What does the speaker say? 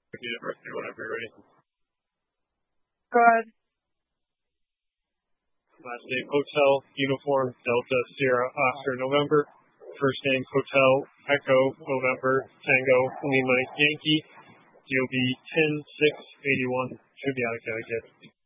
University whenever you're ready. Go ahead. Last name, Hotel, Uniform, Delta, Sierra, Oscar, November. First name, Hotel, Echo, November, Tango, Lima, Yankee. DOB 10-6-81. Should be out of Connecticut.